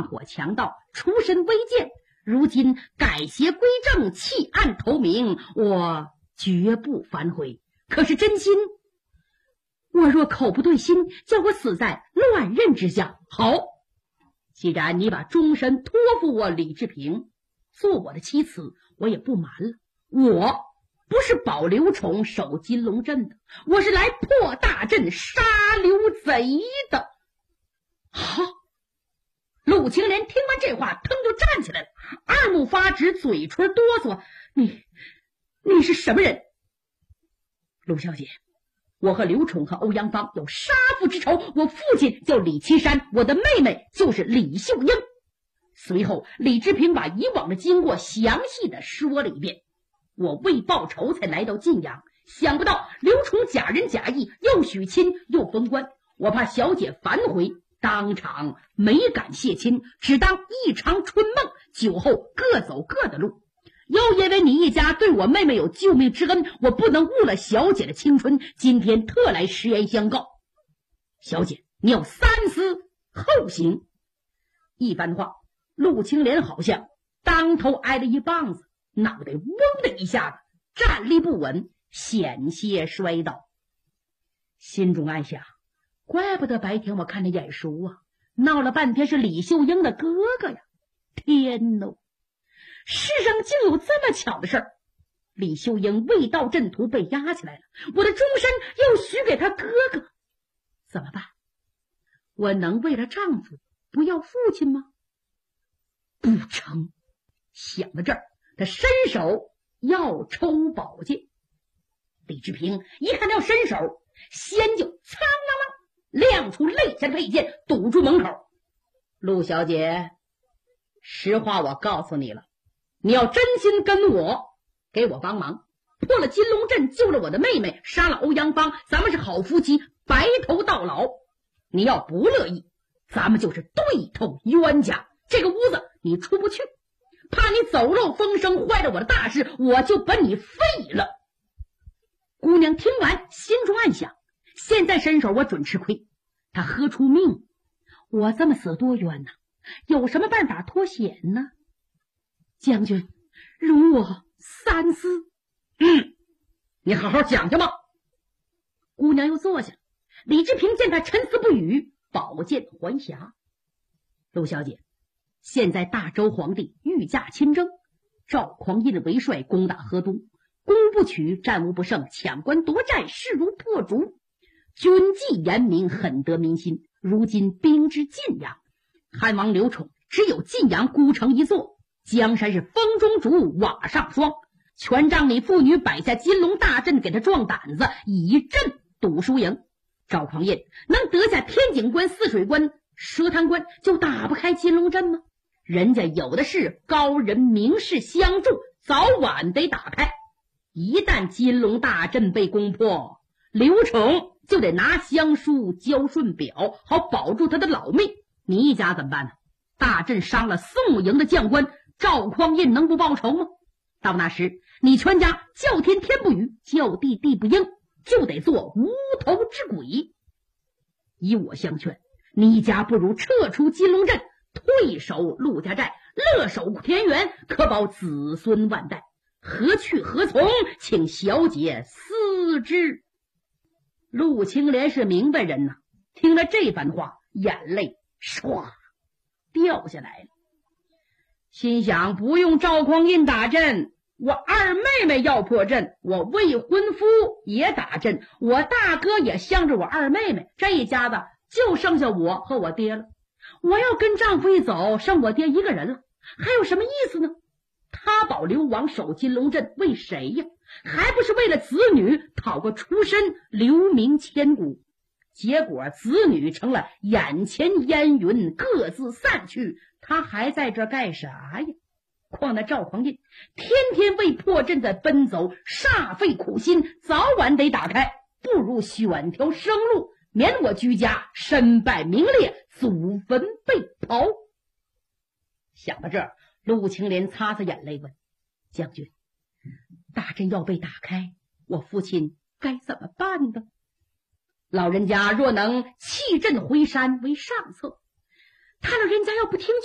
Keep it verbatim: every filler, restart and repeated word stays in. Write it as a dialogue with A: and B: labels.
A: 放火强盗，出身微贱，如今改邪归正，弃暗投明，我绝不反悔。可是真心，我若口不对心，叫我死在乱刃之下。好，既然你把终身托付我李志平做我的妻子，我也不瞒了，我不是保刘宠守金龙镇的，我是来破大阵杀刘贼的。好，陆青莲听完这话，腾就站起来了，二目发直，嘴唇哆嗦。你你是什么人？陆小姐，我和刘宠和欧阳芳有杀父之仇，我父亲叫李岐山，我的妹妹就是李秀英。随后李志平把以往的经过详细的说了一遍。我为报仇才来到晋阳，想不到刘宠假仁假义，又许亲又封官，我怕小姐反悔，当场没敢谢亲，只当一场春梦，酒后各走各的路。又因为你一家对我妹妹有救命之恩，我不能误了小姐的青春，今天特来实言相告。小姐，你要三思后行。一番话，陆青莲好像当头挨了一棒子，脑袋嗡的一下子，站立不稳，险些摔倒。心中暗想，怪不得白天我看着眼熟啊，闹了半天是李秀英的哥哥呀！天哪，世上竟有这么巧的事儿！李秀英未到阵图被押起来了，我的终身又许给他哥哥，怎么办？我能为了丈夫不要父亲吗？不成！想到这儿，他伸手要抽宝剑。李志平一看他要伸手，先就苍啷啷亮出肋下的佩剑，堵住门口。陆小姐，实话我告诉你了，你要真心跟我，给我帮忙，破了金龙阵，救了我的妹妹，杀了欧阳芳，咱们是好夫妻，白头到老。你要不乐意，咱们就是对头冤家，这个屋子你出不去，怕你走漏风声，坏了我的大事，我就把你废了。姑娘听完，心中暗想，现在伸手我准吃亏，他喝出命，我这么死多冤呐，有什么办法脱险呢？将军，容我三思。嗯，你好好讲讲吧。姑娘又坐下，李志平见他沉思不语，宝剑还匣。陆小姐，现在大周皇帝御驾亲征，赵匡胤为帅攻打河东，攻不取，战无不胜，抢关夺寨，势如破竹，军纪严明，很得民心。如今兵至晋阳，汉王刘宠只有晋阳孤城一座，江山是风中烛，瓦上霜，全仗你妇女摆下金龙大阵给他壮胆子，以阵赌输赢。赵匡胤能得下天井关、泗水关、蛇潭关，就打不开金龙阵吗？人家有的是高人名士相助，早晚得打开。一旦金龙大阵被攻破，刘宠就得拿降书交顺表，好保住他的老命。你一家怎么办呢？大阵伤了宋营的将官，赵匡胤能不报仇吗？到那时你全家叫天天不语，叫地地不应，就得做无头之鬼。以我相劝，你一家不如撤出金龙镇，退守陆家寨，乐守田园，可保子孙万代。何去何从，请小姐思之。陆青莲是明白人呐，听了这番话，眼泪唰掉下来了，心想不用赵匡胤打阵，我二妹妹要破阵，我未婚夫也打阵，我大哥也向着我二妹妹，这一家子就剩下我和我爹了。我要跟丈夫一走，剩我爹一个人了，还有什么意思呢？他保刘王守金龙镇为谁呀？还不是为了子女讨个出身，留名千古。结果子女成了眼前烟云，各自散去，他还在这干啥呀？况那赵匡胤天天为破阵在奔走，煞费苦心，早晚得打开，不如选条生路，免我居家身败名裂，祖坟被刨。想到这儿，陆青莲擦擦眼泪问：将军，大阵要被打开，我父亲该怎么办呢？老人家若能弃阵回山为上策，他老人家要不听